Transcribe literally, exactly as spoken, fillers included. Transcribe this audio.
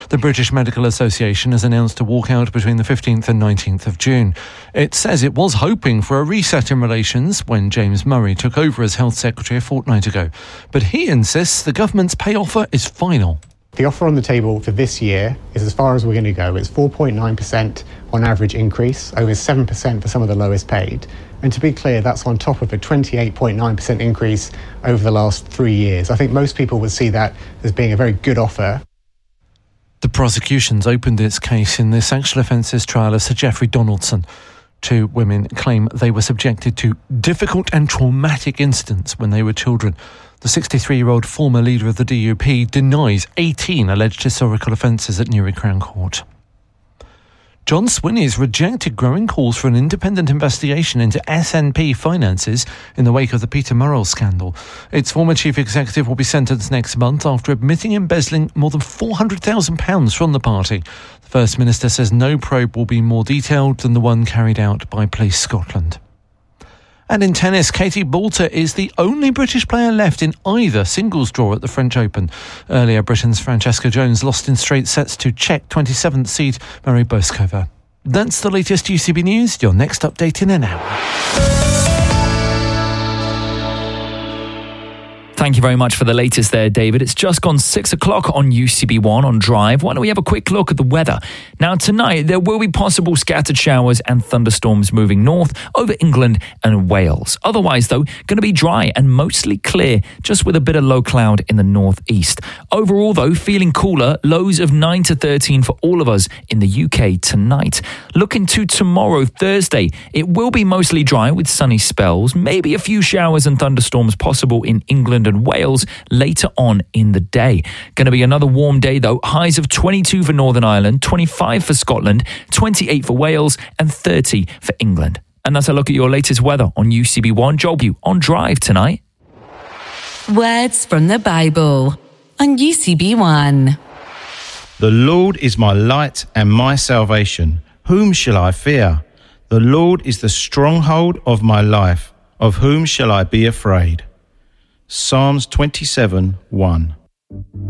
The British Medical Association has announced a walkout between the fifteenth and nineteenth of June. It says it was hoping for a reset in relations when James Murray took over as Health Secretary a fortnight ago. But he insists the government's pay offer is final. The offer on the table for this year is as far as we're going to go. It's four point nine percent on average increase, over seven percent for some of the lowest paid. And to be clear, that's on top of a twenty-eight point nine percent increase over the last three years. I think most people would see that as being a very good offer. The prosecution's opened its case in the sexual offences trial of Sir Geoffrey Donaldson. Two women claim they were subjected to difficult and traumatic incidents when they were children. The sixty-three-year-old former leader of the D U P denies eighteen alleged historical offences at Newry Crown Court. John Swinney's rejected growing calls for an independent investigation into S N P finances in the wake of the Peter Murrell scandal. Its former chief executive will be sentenced next month after admitting embezzling more than four hundred thousand pounds from the party. The First Minister says no probe will be more detailed than the one carried out by Police Scotland. And in tennis, Katie Boulter is the only British player left in either singles draw at the French Open. Earlier, Britain's Francesca Jones lost in straight sets to Czech twenty-seventh seed Mary Boskova. That's the latest U C B news. Your next update in an hour. Thank you very much for the latest there, David. It's just gone six o'clock on U C B one on Drive. Why don't we have a quick look at the weather? Now, tonight, there will be possible scattered showers and thunderstorms moving north over England and Wales. Otherwise, though, going to be dry and mostly clear, just with a bit of low cloud in the northeast. Overall, though, feeling cooler, lows of nine to thirteen for all of us in the U K tonight. Looking to tomorrow, Thursday, it will be mostly dry with sunny spells, maybe a few showers and thunderstorms possible in England and Wales later on in the day. Going to be another warm day though. Highs of twenty-two for Northern Ireland, twenty-five for Scotland, twenty-eight for Wales and thirty for England. And that's a look at your latest weather on U C B one. Joel you on Drive tonight. Words from the Bible on U C B one. The Lord is my light and my salvation. Whom shall I fear? The Lord is the stronghold of my life. Of whom shall I be afraid? Psalms twenty-seven, one.